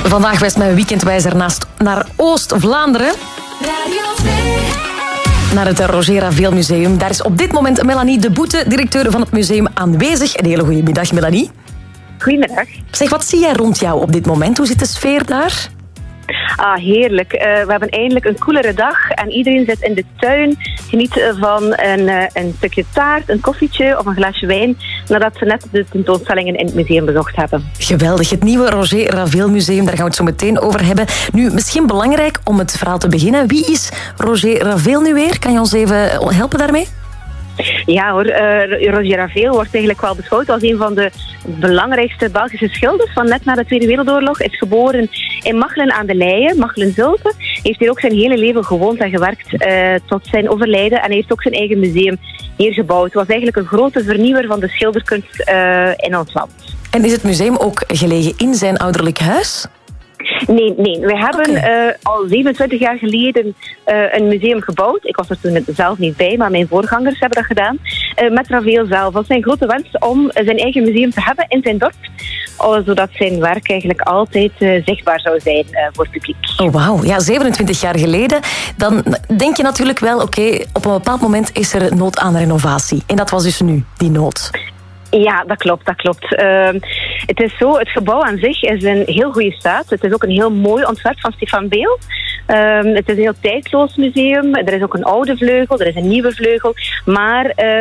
Vandaag wijst mijn weekendwijzer naar Oost-Vlaanderen. Radio 2. Naar het Roger Raveel Museum. Daar is op dit moment Melanie de Boete, directeur van het museum, aanwezig. Een hele goede middag, Melanie. Goedemiddag. Zeg, wat zie jij rond jou op dit moment? Hoe zit de sfeer daar? Heerlijk. We hebben eindelijk een koelere dag en iedereen zit in de tuin. Geniet van een stukje taart, een koffietje of een glaasje wijn, nadat ze net de tentoonstellingen in het museum bezocht hebben. Geweldig. Het nieuwe Roger Raveel Museum, daar gaan we het zo meteen over hebben. Nu, misschien belangrijk om het verhaal te beginnen. Wie is Roger Raveel nu weer? Kan je ons even helpen daarmee? Ja hoor, Roger Raveel wordt eigenlijk wel beschouwd als een van de belangrijkste Belgische schilders van net na de Tweede Wereldoorlog. Is geboren in Machelen aan de Leie, Machelen-Zulte. Heeft hier ook zijn hele leven gewoond en gewerkt tot zijn overlijden. En hij heeft ook zijn eigen museum hier gebouwd. Het was eigenlijk een grote vernieuwer van de schilderkunst in ons land. En is het museum ook gelegen in zijn ouderlijk huis? Nee. We hebben al 27 jaar geleden een museum gebouwd. Ik was er toen zelf niet bij, maar mijn voorgangers hebben dat gedaan. Met Raveel zelf. Het was zijn grote wens om zijn eigen museum te hebben in zijn dorp. Zodat zijn werk eigenlijk altijd zichtbaar zou zijn voor het publiek. Oh, wauw. Ja, 27 jaar geleden. Dan denk je natuurlijk wel, oké, op een bepaald moment is er nood aan renovatie. En dat was dus nu, die nood. Ja, dat klopt. Het is zo, het gebouw aan zich is in heel goede staat. Het is ook een heel mooi ontwerp van Stefan Beel. Het is een heel tijdloos museum. Er is ook een oude vleugel, er is een nieuwe vleugel. Maar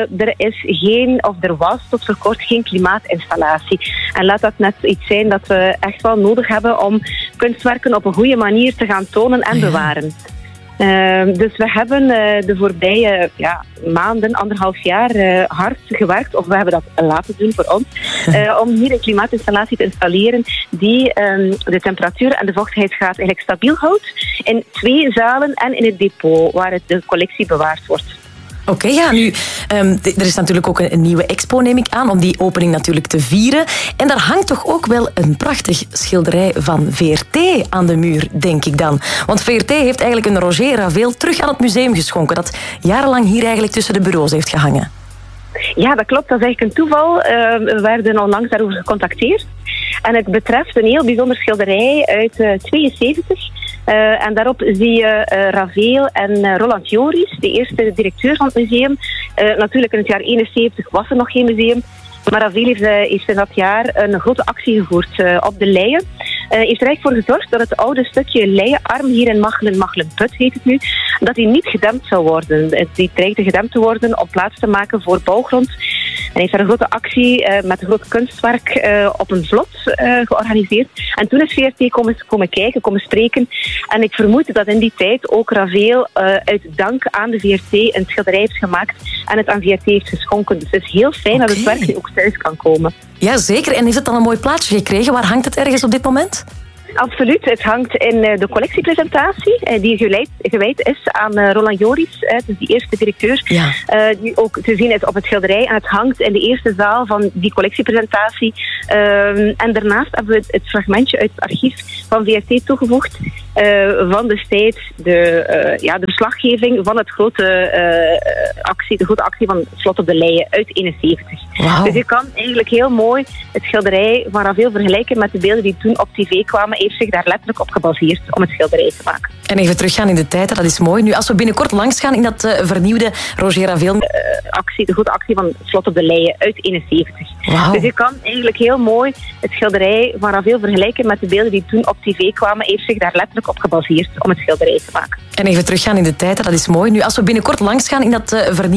er was tot voor kort geen klimaatinstallatie. En laat dat net iets zijn dat we echt wel nodig hebben om kunstwerken op een goede manier te gaan tonen en bewaren. Dus we hebben de voorbije maanden, 1,5 jaar hard gewerkt, of we hebben dat laten doen voor ons, om hier een klimaatinstallatie te installeren die de temperatuur en de vochtigheidsgraad eigenlijk stabiel houdt in 2 zalen en in het depot waar de collectie bewaard wordt. Oké, nu, er is natuurlijk ook een nieuwe expo, neem ik aan, om die opening natuurlijk te vieren. En daar hangt toch ook wel een prachtig schilderij van VRT aan de muur, denk ik dan. Want VRT heeft eigenlijk een Roger Raveel terug aan het museum geschonken, dat jarenlang hier eigenlijk tussen de bureaus heeft gehangen. Ja, dat klopt. Dat is eigenlijk een toeval. We werden onlangs daarover gecontacteerd. En het betreft een heel bijzonder schilderij uit 72. En daarop zie je Raveel en Roland Joris, de eerste directeur van het museum. Natuurlijk in het jaar 71 was er nog geen museum. Maar Raveel heeft in dat jaar een grote actie gevoerd op de Leie. Heeft er eigenlijk voor gezorgd dat het oude stukje Leienarm hier in Machelen-Put heet het nu, dat die niet gedempt zou worden. Die dreigde gedempt te worden om plaats te maken voor bouwgrond. En heeft daar een grote actie met een groot kunstwerk op een vlot georganiseerd. En toen is VRT komen kijken, komen spreken. En ik vermoed dat in die tijd ook Raveel uit dank aan de VRT een schilderij heeft gemaakt en het aan VRT heeft geschonken. Dus het is heel fijn dat het werk nu ook thuis kan komen. Ja, zeker. En heeft het dan een mooi plaatsje gekregen? Waar hangt het ergens op dit moment? Absoluut. Het hangt in de collectiepresentatie die gewijd is aan Roland Joris, dus die eerste directeur, die ook te zien is op het schilderij. En het hangt in de eerste zaal van die collectiepresentatie. En daarnaast hebben we het fragmentje uit het archief van VRT toegevoegd van destijds de verslaggeving van de grote actie van het Slot op de Leie uit 71. Wow. Dus je kan eigenlijk heel mooi het schilderij van Raveel vergelijken met de beelden die toen op tv kwamen. Heeft zich daar letterlijk op gebaseerd om het schilderij te maken. En even teruggaan in de tijd, dat is mooi. Nu, als we binnenkort langs gaan in dat vernieuwde Roger Raveel... de grote actie van het Slot op de Leie uit 71. Wow. Dus je kan eigenlijk heel mooi het schilderij van Raveel vergelijken met de beelden die toen op tv kwamen. Heeft zich daar letterlijk op gebaseerd om het schilderij te maken. En even teruggaan in de tijd, dat is mooi. Nu, als we binnenkort langs gaan in dat vernieuwde...